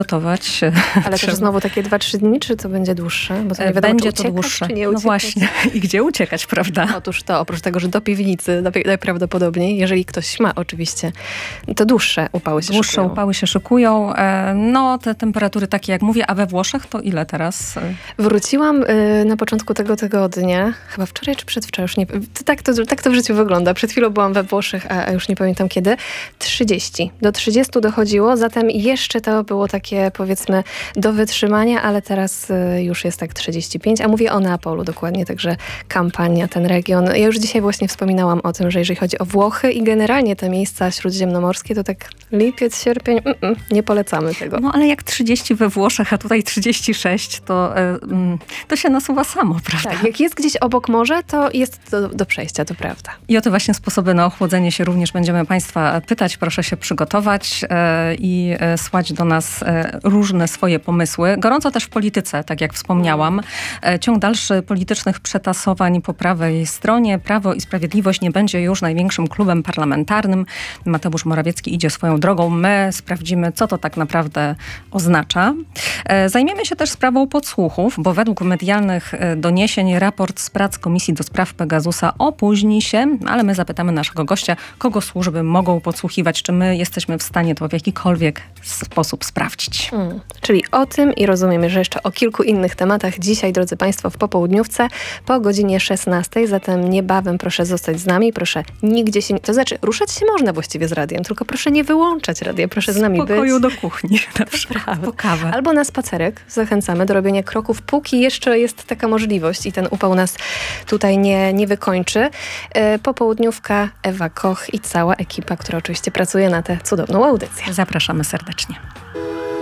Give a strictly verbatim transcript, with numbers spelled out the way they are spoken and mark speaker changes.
Speaker 1: gotować.
Speaker 2: Ale też znowu takie dwa trzy dni, czy to będzie dłuższe? Bo to nie wiadomo,
Speaker 1: będzie
Speaker 2: czy uciekać,
Speaker 1: to dłuższe.
Speaker 2: czy nie
Speaker 1: no
Speaker 2: uciekać.
Speaker 1: właśnie. I gdzie uciekać, prawda?
Speaker 2: Otóż to, oprócz tego, że do piwnicy najprawdopodobniej, jeżeli ktoś ma oczywiście, to dłuższe upały się
Speaker 1: Dłuższe
Speaker 2: szykują.
Speaker 1: upały się szykują. No, te temperatury takie, jak mówię, a we Włoszech to ile teraz?
Speaker 2: Wróciłam y, na początku tego tygodnia, chyba wczoraj czy przedwczoraj, już nie tak to, tak to w życiu wygląda. Przed chwilą byłam we Włoszech, a, a już nie pamiętam kiedy. trzydzieści. Do trzydziestu dochodziło, zatem jeszcze to było takie, powiedzmy, do wytrzymania, ale teraz y, już jest tak trzydzieści pięć, a mówię o Neapolu dokładnie, także Kampania, ten region. Ja już dzisiaj właśnie wspominałam o tym, że jeżeli chodzi o Włochy i generalnie te miejsca śródziemnomorskie, to tak lipiec, sierpień, mm, mm, nie polecamy tego.
Speaker 1: No ale jak trzydzieści we Włoszech, a tutaj trzydzieści sześć, to, y, to się nasuwa samo, prawda?
Speaker 2: Tak, jak jest gdzieś obok morza, to jest do, do przejścia, to prawda.
Speaker 1: I o te właśnie sposoby na ochłodzenie się również będziemy Państwa pytać. Proszę się przygotować e, i e, słać do nas e, różne swoje pomysły. Gorąco też w polityce, tak jak wspomniałam. E, ciąg dalszy politycznych przetasowań po prawej stronie. Prawo i Sprawiedliwość nie będzie już największym klubem parlamentarnym. Mateusz Morawiecki idzie swoją drogą. My sprawdzimy, co to tak naprawdę oznacza. E, zajmiemy się też sprawą podsłuchów, bo według medialnych e, doniesień raport z prac Komisji do Spraw Pegasusa opóźni się, ale my zapytamy naszego gościa, kogo służby mogą podsłuchiwać, czy my jesteśmy w stanie to w jakikolwiek sposób sprawdzić.
Speaker 2: Hmm. Czyli o tym i rozumiemy, że jeszcze o kilku innych tematach dzisiaj, drodzy Państwo, w popołudniówce po godzinie szesnastej, zatem niebawem proszę zostać z nami, proszę nigdzie się, to znaczy ruszać się można właściwie z radiem, tylko proszę nie wyłączać radia, proszę z nami być.
Speaker 1: Z pokoju do kuchni na przykład, po kawę.
Speaker 2: Albo na spacerek, zachęcamy do robienia kroków, póki jeszcze jest taka możliwość i ten upał nas tutaj nie, nie wykończy. Popołudniówka, Ewa Koch i cała ekipa, która oczywiście pracuje na tę cudowną audycję.
Speaker 1: Zapraszamy serdecznie.